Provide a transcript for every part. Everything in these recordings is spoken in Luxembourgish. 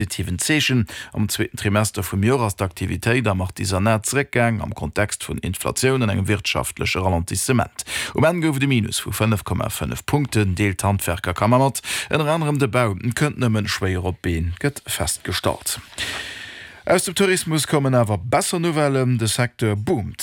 positiven Zechen am zweiten Trimester vum Joras d'Aktivitéit, da macht dieser Netzreckgang am Kontext vun Inflationun eng wirtschaftliche Ralentissement. En gouf de Minus vu 5,5 Punkten deelt Handwerker Kammermat, en anderem de Bau kënnt nëmmen schwéier op Been gëtt festgestart. Aus dem Tourismus kommen awer besser Novellen, de Sektor boomt.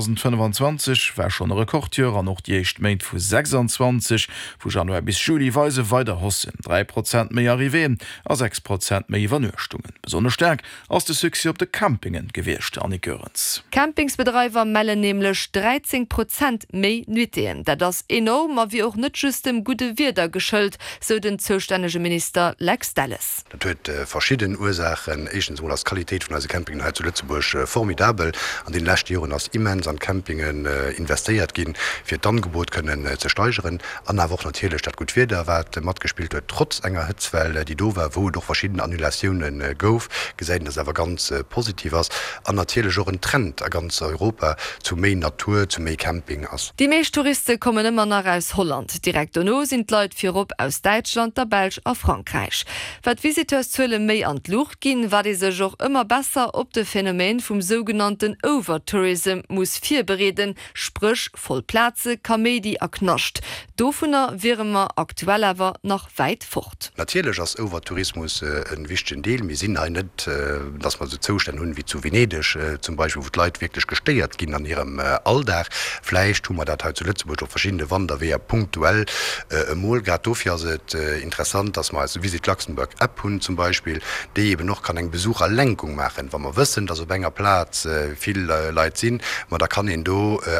2025 war schon Rekordjahr an noch die echt Mäint vu 26, vu Januar bis Juli weise weiter hossen. 3% méi Arriveen a 6% méi Iwwernuerstungen. Besonders stark aus de Suse op de Campingen gewircht an die Görens. Campingsbedreiber mellen nämlich 13% méi Nuiteen. Da das enorm, wie auch net just dem gute Wider geschëllt, so den zuständige Minister Lex Dallas. Dat huet verschiedene Ursachen, echtens wohl als Qualität von der Campingen zu Lützeburg formidabel. An den letzten Jahren als immens an Campingen investiert gin, fir d'Angebot können ze steigeren. An der Woche natürlich dat gut wieder wat mat gespielt huet trotz enger Hitzwelle, die do war, wo durch verschiedene Annulationen gouf, gesehen das aber ganz positiv ass. An natürlich auch ein Trend a ganz Europa zu méi Natur, zu méi Camping ass. Die meisten Touristen kommen immer nach aus Holland. Direkt no sind Leute firop aus Deutschland, der Belg a Frankreich. Wat Visiteurszuelle méi an Lucht gin, war diese joch immer besser op de Phänomen vum sogenannten Overtourism muss vier bereden, sprich voll Plätze, Kamedi erknascht. Dofuner wären wir aktuell aber noch weit fort. Natürlich als Overtourismus ein wichtigen Deal. Wir sind nicht, dass man so Zustände haben wie zu Venedig, zum Beispiel, wo die Leute wirklich gesteuert gehen an ihrem Alltag. Vielleicht tun wir das halt zu Lützeburg auf verschiedene Wanderwege punktuell. Mal geht dafür interessant, dass man als Visit Luxemburg App haben zum Beispiel, die eben noch eine Besucherlenkung machen, weil wir wissen, dass auf enger Platz viel Leute sind, aber da kann ihn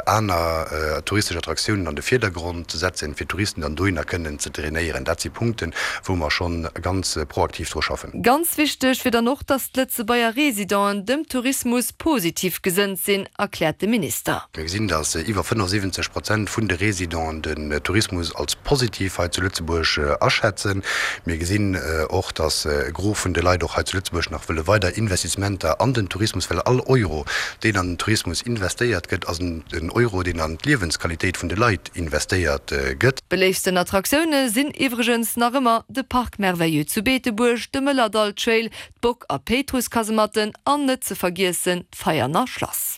andere touristische Attraktionen an den Vordergrund setzen, für Touristen dann durch können zu trainieren. Das sind Punkte, wo wir schon ganz proaktiv drauf schaffen. Ganz wichtig wird noch, dass die Lützeburger Residenten dem Tourismus positiv gesinnt sind, erklärt der Minister. Wir sehen, dass über 75% von den Residenten den Tourismus als positiv zu Lützeburg erschätzen. Wir sehen auch, dass groß von den Leuten auch zu Lützeburg nach weiter Investitionen an den Tourismus, weil alle Euro, den an den Tourismus investiert wird, also den Euro, den an die Lebensqualität von den Leuten investiert wird. Belegsten Attraktionen sind übrigens noch immer der Parc Merveilleux zu Beeteburg, der Müllerdal Trail, Bock a Petruskasematten, an nicht zu vergessen, Feierner Schloss.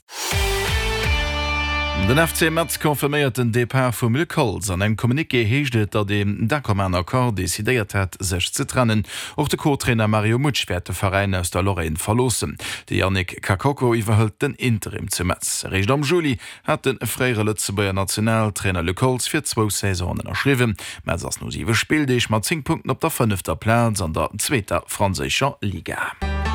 Den FC Metz konfirmiert den Depart vum Milkols an eng Kommuniké heeschtet, dat dem Dakommernakkord desideiert hat, sech ze trennen. Och de Co-Trainer Mario Mutsch werd de Verein aus der Lorraine verlosen. De Yannick Kakoko iwwerhëlt den Interim zu Metz. Recht am Juli hat den fréiere Lützeburger Nationaltrainer Milkols fir 2 Saisonen erschriwen. Metz ass no 7 Spieldeich mat 10 Punkten op der 5. Platz an der 2. franzécher Liga.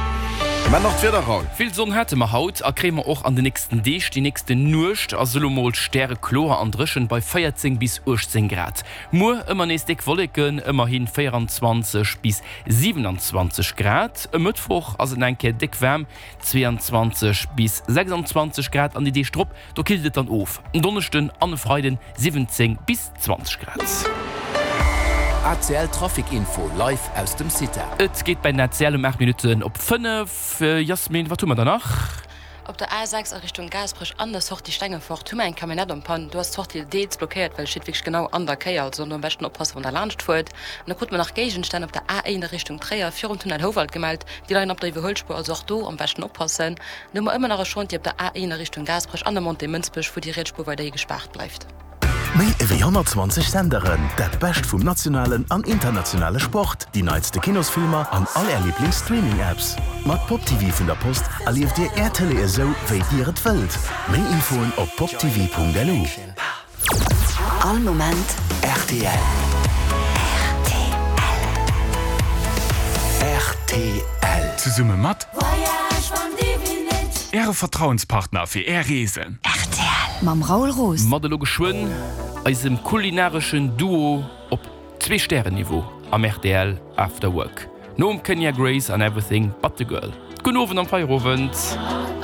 Viel Sonne hätte man haut, erkrämer auch an den nächsten Dich, die nächste Nurcht, Solomol Sterre Chlor an Drischen bei 14 bis 18 Grad. Mur immer nächstig Wolken, immerhin 24 bis 27 Grad. Am Mittwoch, also denke dick wärm, 22 bis 26 Grad an die Dichtrupp, da killt dann auf. Am Donnerstag an Freitag 17 bis 20 Grad. ACL Traffic-Info live aus dem City. Es geht bei ACL 8 Minuten op 5. Jasmin, was tun wir danach? Op der A6 Richtung Gasbrich anders hoch die Stänge fort. Du mein Kabinett am Pan, du hast die Dates blockiert, weil steht wirklich genau an der Käier, also am besten oppassen, von der Land fährt. Und dann guckt man nach Gegenstein auf der A1 Richtung Träger, 400 Howald gemeldet, die Leute auf der Überholspur, also auch du am besten oppassen. Nur immer noch schon, die auf der A1 Richtung Gasbrich an der Monte Münzbusch, wo die Rätspur weiter gespart bleibt. Mei iwwer 120 Senderen, dat best vum nationalen an internationale Sport, die neizte Kinosfilmer an all er Lieblings-Streaming-Apps. Mat PopTV vun der Post erlief Dir RTL eso wéi Dir et wëlt. Méi Infoen op poptv.lu. All Moment RTL. RTL. Zu Summe mat Ehre Vertrauenspartner fir Reesen. Mam Raul Roos. Modelo geschwun als im kulinarischen Duo op 2 Sternenniveau am RTL After Work. No Kenya Grace and Everything But the Girl. Guten Abend am Feierabend.